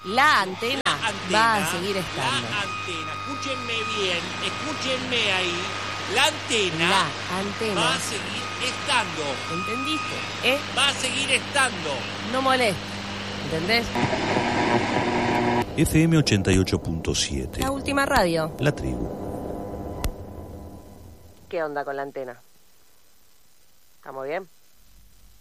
La antena va a seguir estando. La antena, escúchenme ahí. La antena va a seguir estando. ¿Entendiste? Va a seguir estando. No molestes, ¿entendés? FM 88.7. La última radio. La tribu. ¿Qué onda con la antena? ¿Estamos bien?